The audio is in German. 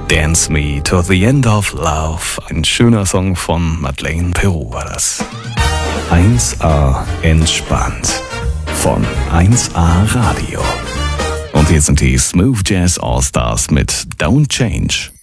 Dance Me to the End of Love. Ein schöner Song von Madeleine Peru war das. 1A entspannt von 1A Radio. Und hier sind die Smooth Jazz All Stars mit Don't Change.